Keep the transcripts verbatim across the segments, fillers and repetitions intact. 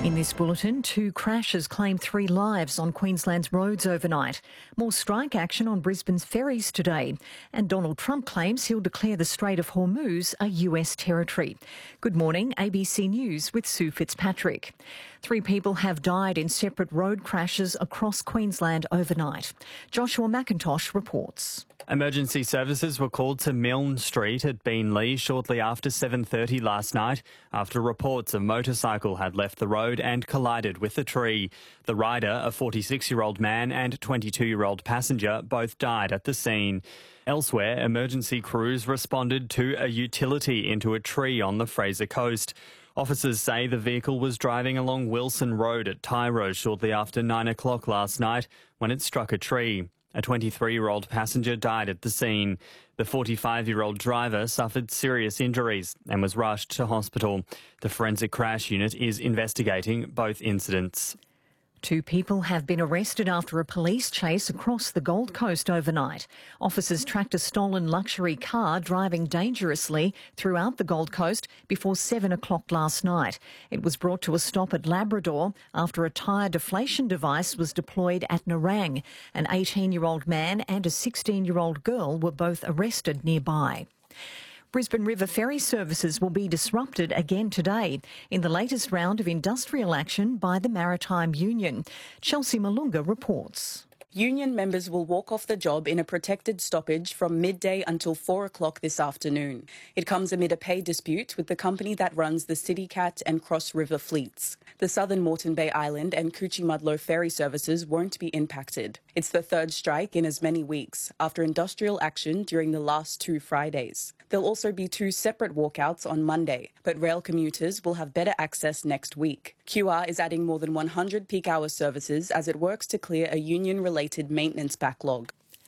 In this bulletin, two crashes claimed three lives on Queensland's roads overnight. More strike action on Brisbane's ferries today. And Donald Trump claims he'll declare the Strait of Hormuz a U S territory. Good morning, A B C News with Sue Fitzpatrick. Three people have died in separate road crashes across Queensland overnight. Joshua McIntosh reports. Emergency services were called to Milne Street at Beenleigh shortly after seven thirty last night after reports a motorcycle had left the road and collided with a tree. The rider, a forty-six-year-old man, and twenty-two-year-old passenger both died at the scene. Elsewhere, emergency crews responded to a utility into a tree on the Fraser Coast. Officers say the vehicle was driving along Wilson Road at Tyro shortly after nine o'clock last night when it struck a tree. A twenty-three-year-old passenger died at the scene. The forty-five-year-old driver suffered serious injuries and was rushed to hospital. The forensic crash unit is investigating both incidents. Two people have been arrested after a police chase across the Gold Coast overnight. Officers tracked a stolen luxury car driving dangerously throughout the Gold Coast before seven o'clock last night. It was brought to a stop at Labrador after a tyre deflation device was deployed at Nerang. An eighteen-year-old man and a sixteen-year-old girl were both arrested nearby. Brisbane River ferry services will be disrupted again today in the latest round of industrial action by the Maritime Union. Chelsea Malunga reports. Union members will walk off the job in a protected stoppage from midday until four o'clock this afternoon. It comes amid a pay dispute with the company that runs the CityCat and Cross River fleets. The Southern Moreton Bay Island and Coochie-Mudlo ferry services won't be impacted. It's the third strike in as many weeks after industrial action during the last two Fridays. There'll also be two separate walkouts on Monday, but rail commuters will have better access next week. Q R is adding more than one hundred peak hour services as it works to clear a union-related maintenance backlog.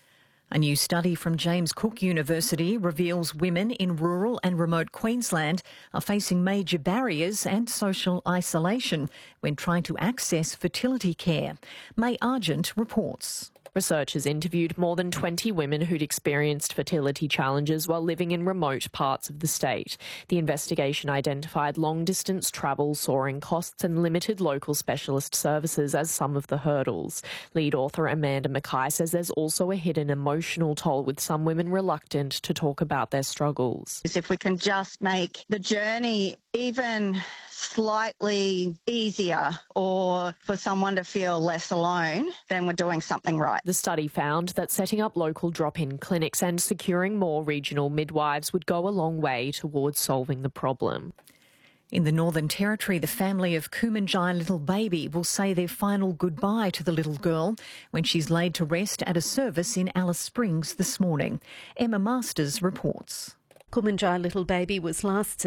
A new study from James Cook University reveals women in rural and remote Queensland are facing major barriers and social isolation when trying to access fertility care. May Argent reports. Researchers interviewed more than twenty women who'd experienced fertility challenges while living in remote parts of the state. The investigation identified long-distance travel, soaring costs and limited local specialist services as some of the hurdles. Lead author Amanda Mackay says there's also a hidden emotional toll, with some women reluctant to talk about their struggles. If we can just make the journey even slightly easier, or for someone to feel less alone, then we're doing something right. The study found that setting up local drop-in clinics and securing more regional midwives would go a long way towards solving the problem. In the Northern Territory, the family of Kumanjai Little Baby will say their final goodbye to the little girl when she's laid to rest at a service in Alice Springs this morning. Emma Masters reports. Kumanjai Little Baby was last